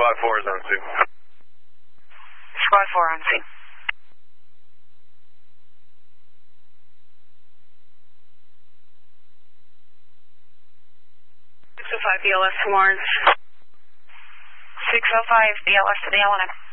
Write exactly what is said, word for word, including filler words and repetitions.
Squad four is on scene. Squad four on scene. six oh five B L S to Mars. six oh five B L S to the L N M.